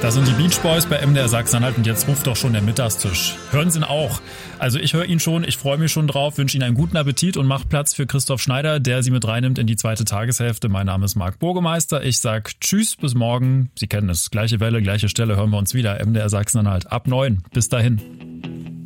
Das sind die Beach Boys bei MDR Sachsen-Anhalt und jetzt ruft doch schon der Mittagstisch. Hören Sie ihn auch. Also ich höre ihn schon, ich freue mich schon drauf, wünsche Ihnen einen guten Appetit und mache Platz für Christoph Schneider, der Sie mit reinnimmt in die zweite Tageshälfte. Mein Name ist Marc Burgemeister. Ich sag Tschüss, bis morgen. Sie kennen es. Gleiche Welle, gleiche Stelle, hören wir uns wieder. MDR Sachsen-Anhalt ab 9. Bis dahin.